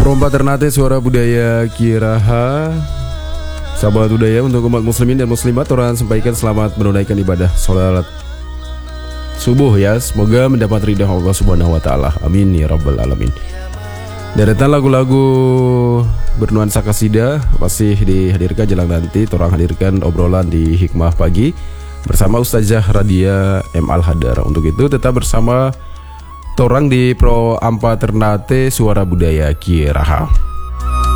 Perompak Ternate Suara Budaya Kiraha. Sahabat budaya, untuk umat muslimin dan muslimat, orang sampaikan selamat menunaikan ibadah sholat subuh ya. Semoga mendapat ridha Allah Subhanahu wa taala. Amin ya rabbal alamin. Deretan lagu-lagu bernuansa kasida masih dihadirkan jelang nanti. Orang hadirkan obrolan di Hikmah Pagi bersama Ustazah Radia M. Al-Hadar. Untuk itu tetap bersama Torang di Pro Ampa Ternate Suara Budaya Kiraha.